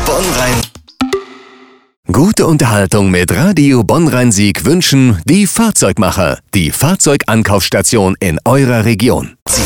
Bonn-Rhein. Gute Unterhaltung mit Radio Bonn-Rhein-Sieg wünschen die Fahrzeugmacher, die Fahrzeugankaufstation in eurer Region. Sie